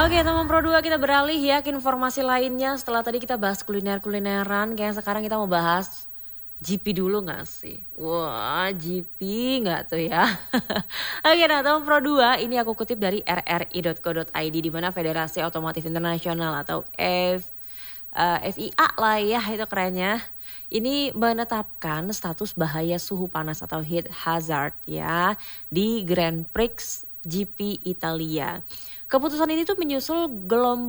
Oke teman Pro 2 kita beralih ya ke informasi lainnya. Setelah tadi kita bahas kuliner-kulineran, kayak sekarang kita mau bahas GP dulu gak sih? Wah GP gak tuh ya? Oke nah teman Pro 2 ini aku kutip dari rri.co.id di mana Federasi Otomotif Internasional atau FIA lah ya itu kerennya. Ini menetapkan status bahaya suhu panas atau heat hazard ya di Grand Prix GP Italia. Keputusan ini tuh menyusul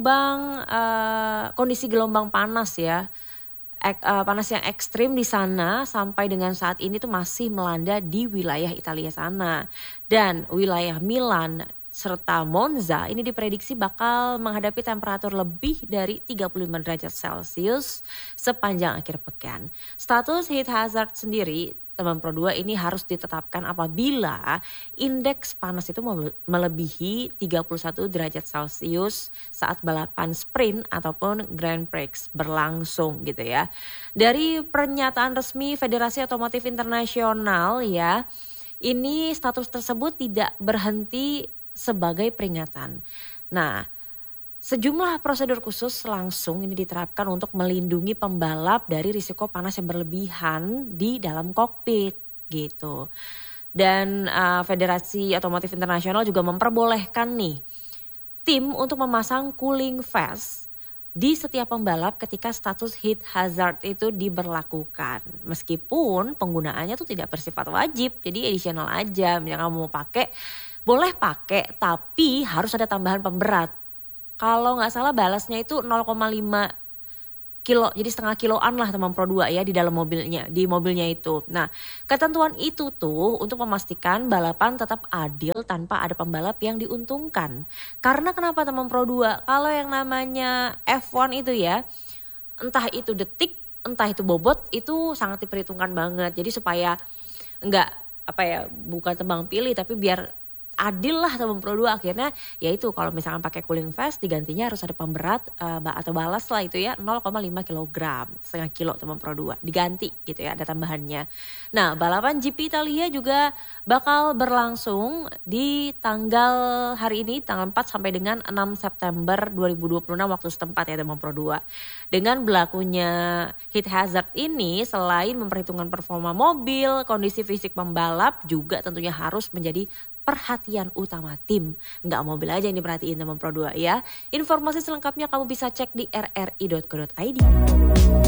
kondisi gelombang panas ya. Panas yang ekstrim di sana sampai dengan saat ini tuh masih melanda di wilayah Italia sana. Dan wilayah Milan serta Monza ini diprediksi bakal menghadapi temperatur lebih dari 35 derajat Celcius sepanjang akhir pekan. Status heat hazard sendiri teman Pro 2 ini harus ditetapkan apabila indeks panas itu melebihi 31 derajat Celcius saat balapan sprint ataupun Grand Prix berlangsung gitu ya. Dari pernyataan resmi Federasi Otomotif Internasional ya, ini status tersebut tidak berhenti sebagai peringatan. Nah, sejumlah prosedur khusus langsung ini diterapkan untuk melindungi pembalap dari risiko panas yang berlebihan di dalam kokpit gitu. Dan Federasi Otomotif Internasional juga memperbolehkan nih tim untuk memasang cooling vest di setiap pembalap ketika status heat hazard itu diberlakukan. Meskipun penggunaannya tuh tidak bersifat wajib, jadi additional aja. Misalnya kamu mau pakai, boleh pakai tapi harus ada tambahan pemberat. Kalau nggak salah balasnya itu 0,5 kilo, jadi setengah kiloan lah teman Pro 2 ya di dalam mobilnya, di mobilnya itu. Nah ketentuan itu tuh untuk memastikan balapan tetap adil tanpa ada pembalap yang diuntungkan. Karena kenapa teman Pro 2? Kalau yang namanya F1 itu ya, entah itu detik, entah itu bobot, itu sangat diperhitungkan banget. Jadi supaya nggak bukan tebang pilih tapi biar adil lah teman Pro 2 akhirnya yaitu kalau misalkan pakai cooling vest digantinya harus ada pemberat atau balas lah itu ya 0,5 kilogram, setengah kilo teman Pro 2 diganti gitu ya, ada tambahannya. Nah balapan GP Italia juga bakal berlangsung di tanggal hari ini tanggal 4 sampai dengan 6 September 2026 waktu setempat ya teman Pro 2. Dengan berlakunya heat hazard ini selain memperhitungkan performa mobil, kondisi fisik pembalap juga tentunya harus menjadi perhatian utama tim. Nggak mobil aja yang diperhatiin teman Pro 2 ya. Informasi selengkapnya kamu bisa cek di rri.co.id.